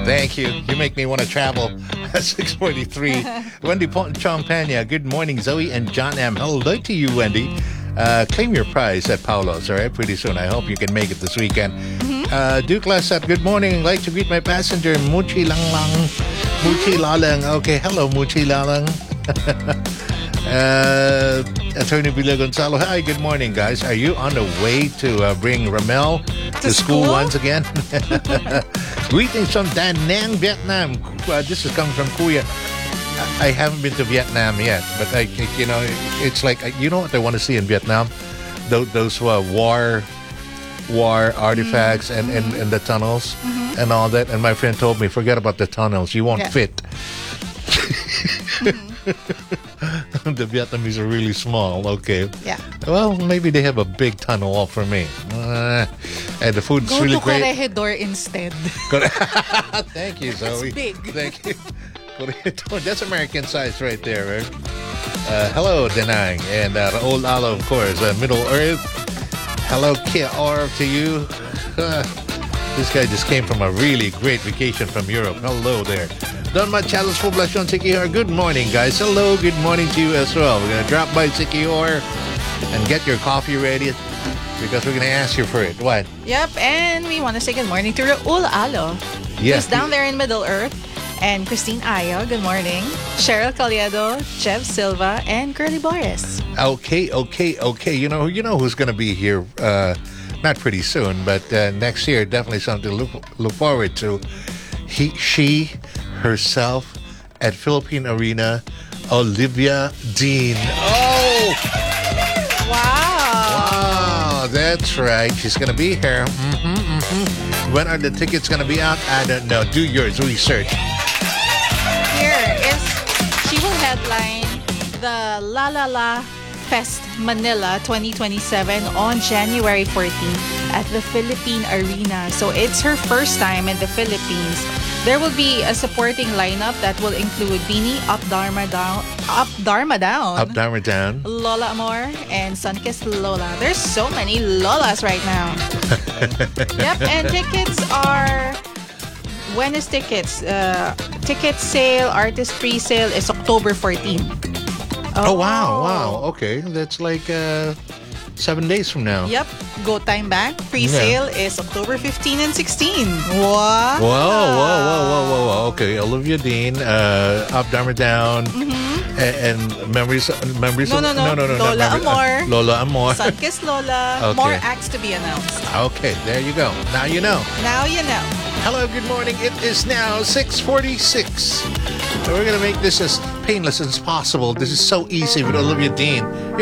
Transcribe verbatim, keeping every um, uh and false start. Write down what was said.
Thank you. You make me want to travel. six forty-three. Wendy Champagne. Good morning, Zoe and John M. Hello to you, Wendy. Uh, claim your prize at Paulo's, all right? Pretty soon. I hope you can make it this weekend. Mm-hmm. Uh, Duke Lasat, good morning. I'd like to greet my passenger, Muchi Lang Lang. Muchi Lalang. Okay, hello, Muchi Lalang. uh, Attorney Bila Gonzalo. Hi, good morning, guys. Are you on the way to uh, bring Ramel to, to school? school once again? Greetings from Da Nang, Vietnam. Uh, this is coming from Kuya. I haven't been to Vietnam yet, but I, you know, it's like, you know what I want to see in Vietnam? Those, those uh, war, war artifacts mm-hmm. and, and, and the tunnels mm-hmm. and all that. And my friend told me, forget about the tunnels. You won't yeah. fit. Mm-hmm. The Vietnamese are really small. Okay. Yeah. Well, maybe they have a big tunnel all for me. Uh, and the food's Go really to great. Corregidor instead. Thank you, Zoe. It's big. Thank you. That's American size right there, right? Uh, hello, Denang. And uh, Raul Alo, of course. Uh, Middle Earth. Hello, Kia Or to you. Uh, this guy just came from a really great vacation from Europe. Hello there. Don Machalos Poblacion Siquijor. Good morning, guys. Hello, good morning to you as well. We're going to drop by Siquijor and get your coffee ready because we're going to ask you for it. What? Yep, and we want to say good morning to Raul Alo. Yeah. Who's down there in Middle Earth. And Christine Ayo, good morning. Cheryl Caliedo, Jeff Silva, and Curly Boris. Okay, okay, okay. You know, you know who's going to be here, uh, not pretty soon, but uh, next year, definitely something to look, look forward to. He, she, herself, at Philippine Arena, Olivia Dean. Oh! Wow! Wow, that's right. She's going to be here. Mm-hmm, mm-hmm. When are the tickets going to be out? I don't know. Do yours research. Here is, she will headline the La La La Fest Manila twenty twenty-seven on January fourteenth at the Philippine Arena. So it's her first time in the Philippines. There will be a supporting lineup that will include Beanie, Up Dharma Down, Up Dharma Down, Up Dharma Down, Lola Amor, and Sunkissed Lola. There's so many Lolas right now. Yep, and tickets are... When is tickets? Uh, ticket sale, artist pre-sale is October fourteenth. Oh, oh wow, wow. Okay, that's like uh, seven days from now. Yep. Go time back. Pre-sale yeah. is October fifteenth and sixteenth. Wow. Whoa, whoa, whoa, whoa, whoa, whoa. Okay, Olivia Dean, uh, Up Dharma Down, mm-hmm. and, and memories, memories. No, no, no, no, no, no. Lola Memory, Amor. Uh, Lola Amor. Sunkissed Lola. Okay. More acts to be announced. Okay, there you go. Now you know. Now you know. Hello, good morning. It is now six forty-six. We're going to make this as painless as possible. This is so easy with Olivia Dean.